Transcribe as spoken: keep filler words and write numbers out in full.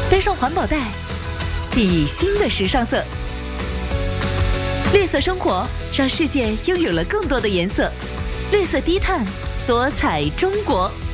背上环保袋，比新的时尚色。绿色生活让世界拥有了更多的颜色，绿色低碳，多彩中国。